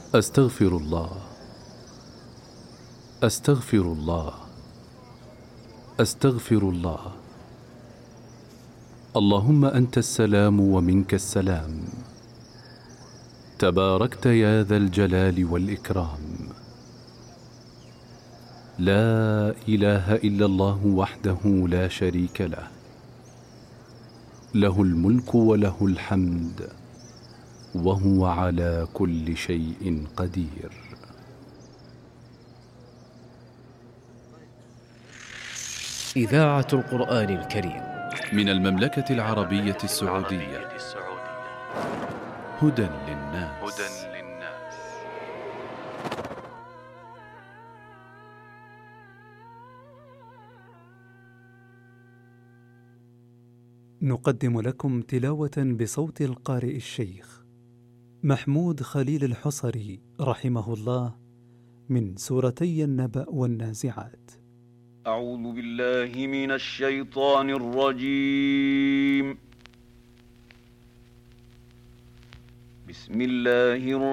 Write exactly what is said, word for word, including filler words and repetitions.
أستغفر الله، أستغفر الله، أستغفر الله. اللهم أنت السلام ومنك السلام، تباركت يا ذا الجلال والإكرام. لا إله إلا الله وحده لا شريك له، له الملك وله الحمد وهو على كل شيء قدير. إذاعة القرآن الكريم من المملكة العربية السعودية. هدى للناس. نقدم لكم تلاوة بصوت القارئ الشيخ محمود خليل الحصري رحمه الله من سورتي النبأ والنازعات. أعوذ بالله من الشيطان الرجيم. بسم الله الرحمن